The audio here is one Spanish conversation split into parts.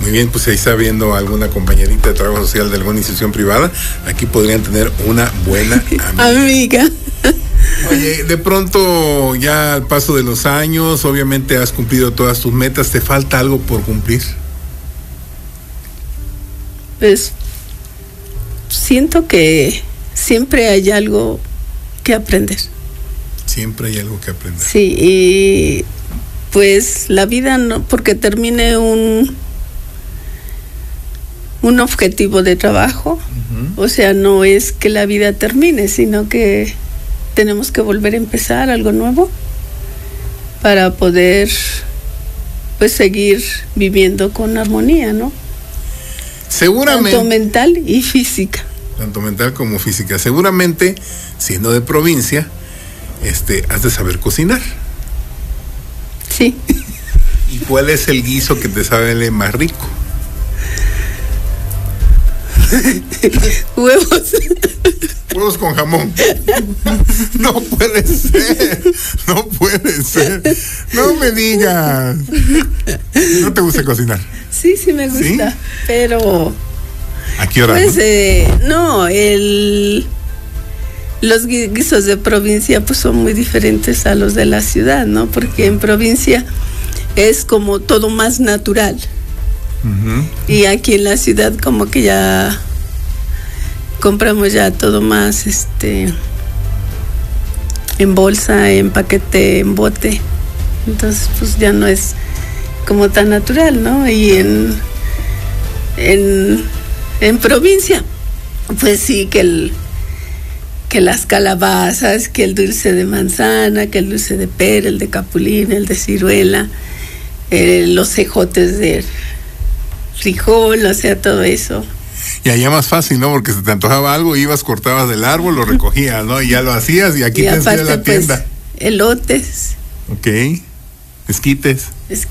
Muy bien, pues si está viendo alguna compañerita de trabajo social de alguna institución privada, aquí podrían tener una buena amiga. Oye, de pronto ya al paso de los años, obviamente has cumplido todas tus metas, ¿te falta algo por cumplir? Pues siento que siempre hay algo que aprender. Siempre hay algo que aprender. Sí, y pues la vida no, porque termine un objetivo de trabajo, o sea, no es que la vida termine, sino que tenemos que volver a empezar algo nuevo para poder pues seguir viviendo con armonía, ¿no? Seguramente. Tanto mental y física. Tanto mental como física. Seguramente, siendo de provincia, has de saber cocinar. Sí. ¿Y cuál es el guiso que te sabe más rico? Huevos. Huevos con jamón. No puede ser. No puede ser. No me digas. ¿No te gusta cocinar? Sí, sí me gusta. ¿Sí? Pero ¿a qué hora? Pues no, los guisos de provincia pues son muy diferentes a los de la ciudad, ¿no? Porque en provincia es como todo más natural. Y aquí en la ciudad como que ya compramos ya todo más en bolsa, en paquete, en bote. Entonces pues ya no es como tan natural, ¿no? Y en provincia pues sí que las calabazas, que el dulce de manzana, que el dulce de pera, el de capulina, el de ciruela, los ejotes de frijol, o sea, todo eso. Y allá más fácil, ¿no? Porque se te antojaba algo, ibas, cortabas del árbol, lo recogías, ¿no? Y ya lo hacías y aquí te enseñé la tienda. Pues, elotes. Ok. Esquites.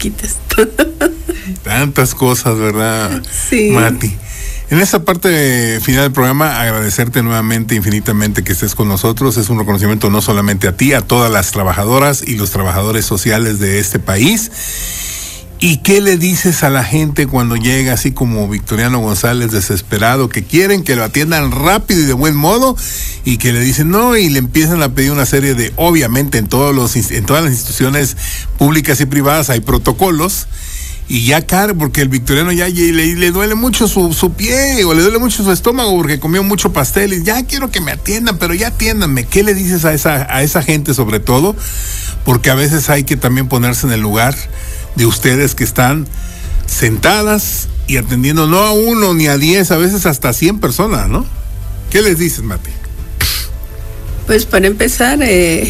Tantas cosas, ¿verdad? Sí. Mati. En esta parte final del programa, agradecerte nuevamente infinitamente que estés con nosotros. Es un reconocimiento no solamente a ti, a todas las trabajadoras y los trabajadores sociales de este país. ¿Y qué le dices a la gente cuando llega así como Victoriano González desesperado, que quieren que lo atiendan rápido y de buen modo, y que le dicen no, y le empiezan a pedir una serie de, obviamente en todas las instituciones públicas y privadas hay protocolos, y ya porque el victoriano ya le duele mucho su pie, o le duele mucho su estómago porque comió mucho pastel, y ya quiero que me atiendan, pero ya atiéndanme? ¿Qué le dices a esa gente sobre todo? Porque a veces hay que también ponerse en el lugar de ustedes que están sentadas y atendiendo no a 1 ni a 10, a veces hasta 100 personas, ¿no? ¿Qué les dices, Mati? Pues para empezar,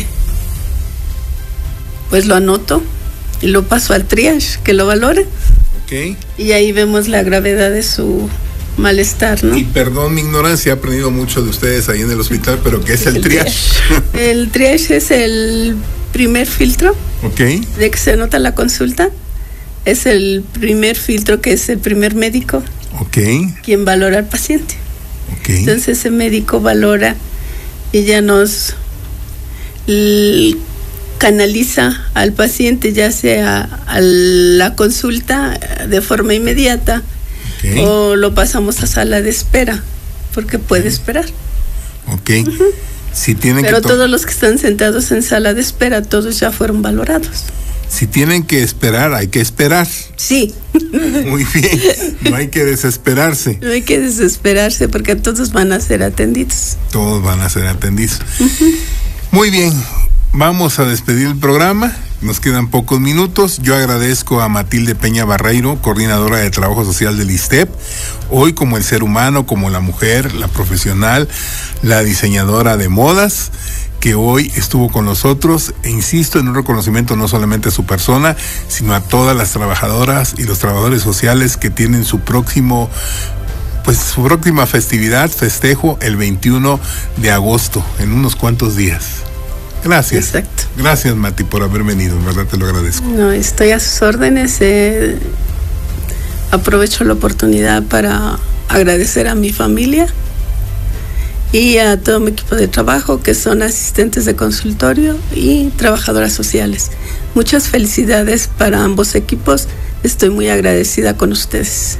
pues lo anoto y lo paso al triage, que lo valore. Ok. Y ahí vemos la gravedad de su malestar, ¿no? Y perdón mi ignorancia, he aprendido mucho de ustedes ahí en el hospital, pero ¿qué es el triage? El triage es el primer filtro. Ok. De que se anota la consulta. Es el primer filtro, que es el primer médico. Ok. Quien valora al paciente. Ok. Entonces ese médico valora y ya nos canaliza al paciente, ya sea a la consulta de forma inmediata, okay, o lo pasamos a sala de espera, porque puede esperar. Ok. Si tienen Pero todos los que están sentados en sala de espera, todos ya fueron valorados. Si tienen que esperar, hay que esperar. Sí. Muy bien. No hay que desesperarse. No hay que desesperarse porque todos van a ser atendidos. Todos van a ser atendidos. Muy bien. Vamos a despedir el programa. Nos quedan pocos minutos. Yo agradezco a Matilde Peña Barreiro, coordinadora de Trabajo Social del ISSSTEP. Hoy como el ser humano, como la mujer, la profesional, la diseñadora de modas, que hoy estuvo con nosotros, e insisto en un reconocimiento no solamente a su persona, sino a todas las trabajadoras y los trabajadores sociales que tienen su próxima festejo el 21 de agosto, en unos cuantos días. Gracias. Exacto. Gracias, Mati, por haber venido, en verdad te lo agradezco. No, estoy a sus órdenes. Aprovecho la oportunidad para agradecer a mi familia y a todo mi equipo de trabajo, que son asistentes de consultorio y trabajadoras sociales. Muchas felicidades para ambos equipos. Estoy muy agradecida con ustedes.